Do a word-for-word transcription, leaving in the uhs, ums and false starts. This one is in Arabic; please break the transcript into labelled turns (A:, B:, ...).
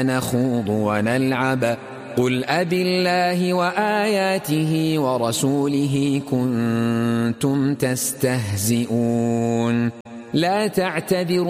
A: نخوض ونلعب قل أبالله وآياته ورسوله كنتم تستهزئون لا تعتذروا